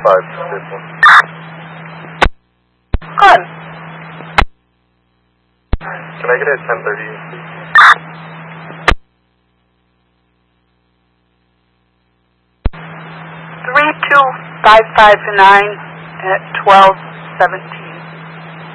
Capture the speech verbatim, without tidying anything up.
five fifty. Good. Can I get a ten thirty? Three two five five nine at twelve seventeen.